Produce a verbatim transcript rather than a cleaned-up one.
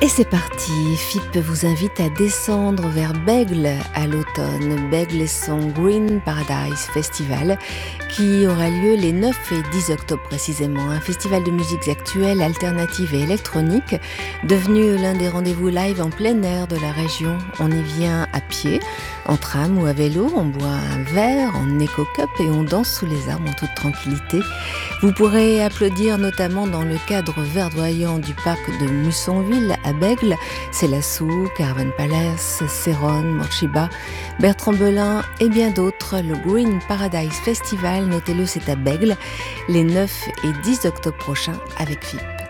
Et c'est parti, F I P vous invite à descendre vers Bègle à l'automne. Bègle et son Green Paradise Festival qui aura lieu les neuf et dix octobre précisément. Un festival de musiques actuelles, alternatives et électroniques devenu l'un des rendez-vous live en plein air de la région. On y vient à pied, en tram ou à vélo, on boit un verre en éco-cup et on danse sous les arbres en toute tranquillité. Vous pourrez applaudir notamment dans le cadre verdoyant du parc de Mussonville à Bègle, Célassou, Caravan Palace, Céronne, Morchiba, Bertrand Belin et bien d'autres. Le Green Paradise Festival, notez-le, c'est à Bègle, les neuf et dix octobre prochains avec F I P.